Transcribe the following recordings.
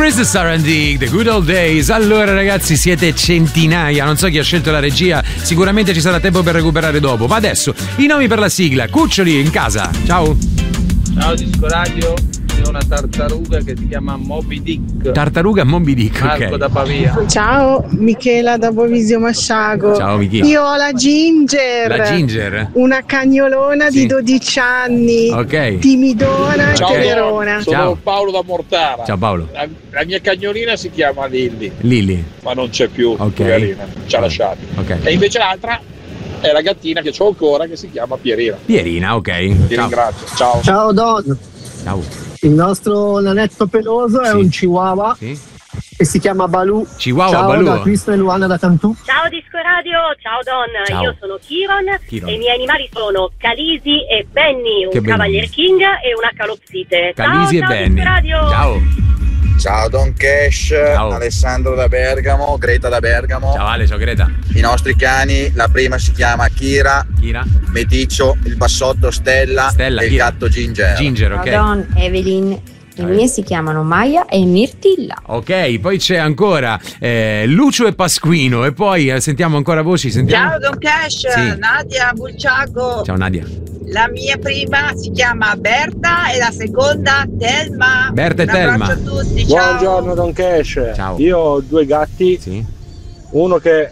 Princess R&D, The Good Old Days. Allora ragazzi, siete centinaia, non so chi ha scelto la regia, sicuramente ci sarà tempo per recuperare dopo, ma adesso i nomi per la sigla. Cuccioli in casa, ciao. Ciao Disco Radio, c'è una tartaruga che si chiama Moby Dick. Tartaruga Moby Dick, Marco ok. da Pavia. Ciao, Michela da Bovisio Masciago. Ciao Michela. Io ho la Ginger. La Ginger? Una cagnolona Sì. di 12 anni. Ok. Timidona, Ciao. chiacchierona. Sono Ciao. Paolo da Mortara. Ciao Paolo. La mia cagnolina si chiama Lilli, Lili. ma non c'è più, Ok. poverina, ci ha lasciati. Ok. E invece l'altra è la gattina che ho ancora che si chiama Pierina. Pierina, ok. Ti ringrazio, ciao. Ciao Don, Ciao. il nostro nanetto peloso è un chihuahua che si chiama Balù. Chihuahua Ciao Balù. da Cristo e Luana da Cantù. Ciao Disco Radio, ciao Don, Ciao. io sono Kiron Kiron. e i miei animali sono Calisi e Benny, un Che bello. Cavalier King e una Calopsite. Calisi ciao, e Benny. Disco Radio. Ciao. Ciao Don Cash, Ciao. Alessandro da Bergamo, Greta da Bergamo. Ciao Ale, ciao Greta. I nostri cani, la prima si chiama Kira, Kira. Meticcio, il bassotto Stella, Stella, e il Kira. gatto Ginger. Ginger, ok. Don, Evelyn, i miei si chiamano Maya e Mirtilla. Ok, poi c'è ancora Lucio e Pasquino e poi sentiamo ancora voci. Sentiamo. Ciao Don Cash, Sì. Nadia Bulciago. Ciao Nadia. La mia prima si chiama Berta e la seconda Telma. Berta e Un Telma. abbraccio a tutti, ciao. Buongiorno Don Cash. Ciao. Io ho due gatti. Sì. Uno che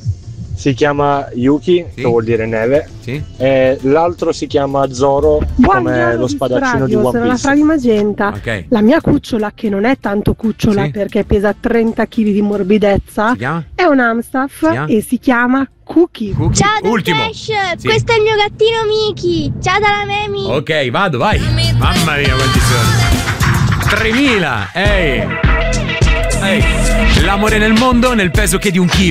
si chiama Yuki, che vuol dire neve. Sì. E l'altro si chiama Zoro, come lo spadaccino di One sono la Piece. Fra di Magenta. Ok. La mia cucciola, che non è tanto cucciola Sì. perché pesa 30 kg di morbidezza, Si chiama? è un Amstaff chiama? e si chiama Cookie. Ciao Don Ultimo. Cash, Sì. questo è il mio gattino Miki. Ciao dalla Memi. Ok, vado, vai. Mamma mia, quanti sono. 3000. Ehi. Ehi. L'amore nel mondo nel peso che di 1 chilo.